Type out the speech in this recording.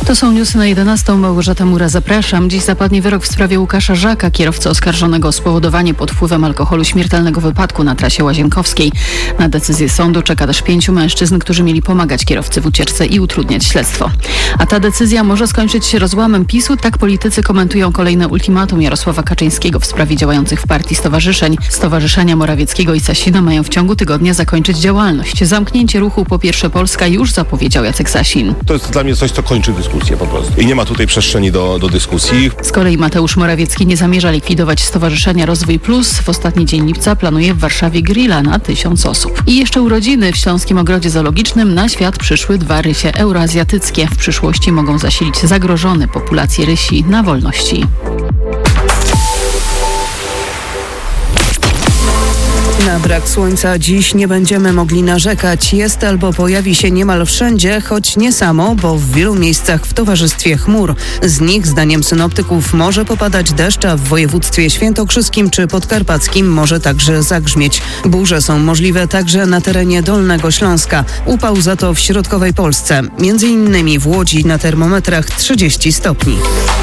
To są newsy na 11. Małgorzata Mura, zapraszam. Dziś zapadnie wyrok w sprawie Łukasza Żaka, kierowcy oskarżonego o spowodowanie pod wpływem alkoholu śmiertelnego wypadku na trasie łazienkowskiej. Na decyzję sądu czeka też 5 mężczyzn, którzy mieli pomagać kierowcy w ucieczce i utrudniać śledztwo. A ta decyzja może skończyć się rozłamem PiS-u. Tak politycy komentują kolejne ultimatum Jarosława Kaczyńskiego w sprawie działających w partii stowarzyszeń. Stowarzyszenia Morawieckiego i Sasina mają w ciągu tygodnia zakończyć działalność. Zamknięcie ruchu Po Pierwsze Polska już zapowiedział Jacek Sasin. To jest dla mnie coś, co kończy dyskusję po prostu. I nie ma tutaj przestrzeni do dyskusji. Z kolei Mateusz Morawiecki nie zamierza likwidować Stowarzyszenia Rozwój Plus. W ostatni dzień lipca planuje w Warszawie grilla na 1000 osób. I jeszcze urodziny. W Śląskim Ogrodzie Zoologicznym na świat przyszły 2 rysie euroazjatyckie. W przyszłości mogą zasilić zagrożone populacje rysi na wolności. Na brak słońca dziś nie będziemy mogli narzekać. Jest albo pojawi się niemal wszędzie, choć nie samo, bo w wielu miejscach w towarzystwie chmur. Z nich, zdaniem synoptyków, może popadać deszcz, a w województwie świętokrzyskim czy podkarpackim może także zagrzmieć. Burze są możliwe także na terenie Dolnego Śląska. Upał za to w środkowej Polsce. Między innymi w Łodzi na termometrach 30 stopni.